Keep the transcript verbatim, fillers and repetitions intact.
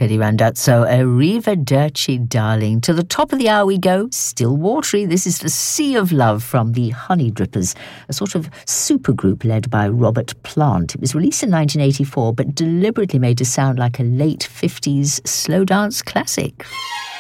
Teddy Randazzo, arrivederci, darling. To the top of the hour we go, still watery. This is The Sea of Love from the Honey Drippers, a sort of supergroup led by Robert Plant. It was released in nineteen eighty-four, but deliberately made to sound like a late fifties slow dance classic.